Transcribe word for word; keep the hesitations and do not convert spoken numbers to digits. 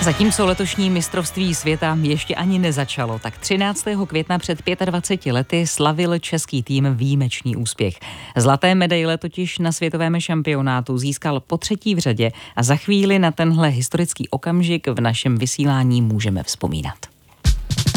Zatímco letošní mistrovství světa ještě ani nezačalo, tak třináctého května před dvaceti pěti lety slavil český tým výjimečný úspěch. Zlaté medaile totiž na světovém šampionátu získal po třetí v řadě a za chvíli na tenhle historický okamžik v našem vysílání můžeme vzpomínat.